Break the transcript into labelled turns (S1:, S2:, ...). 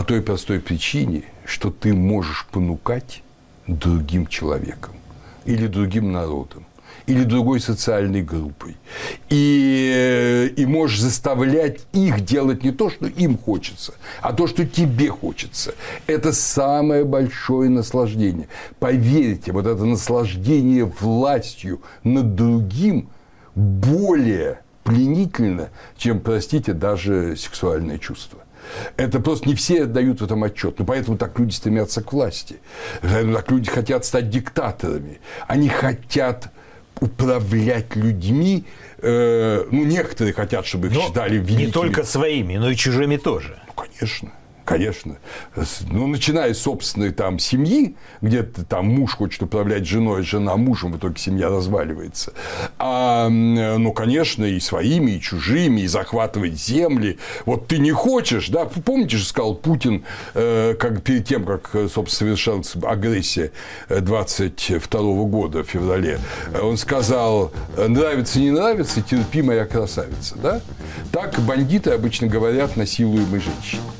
S1: По той простой причине, что ты можешь понукать другим человеком или другим народом, или другой социальной группой. И можешь заставлять их делать не то, что им хочется, а то, что тебе хочется. Это самое большое наслаждение. Поверьте, вот это наслаждение властью над другим более пленительно, чем, простите, даже сексуальное чувство. Это просто не все отдают в этом отчет. Но поэтому так люди стремятся к власти. Поэтому так люди хотят стать диктаторами. Они хотят управлять людьми. Некоторые хотят, чтобы их считали великими.
S2: Не только своими, но и чужими тоже.
S1: Конечно. Конечно. Начиная с собственной там семьи, где там муж хочет управлять женой, жена мужем, в итоге семья разваливается. Конечно, и своими, и чужими, и захватывать земли. Вот ты не хочешь, да? Помните же, сказал Путин, перед тем, как, собственно, совершалась агрессия 22 года в феврале, он сказал: нравится, не нравится, терпи, моя красавица. Да? Так бандиты обычно говорят насилуемой женщине.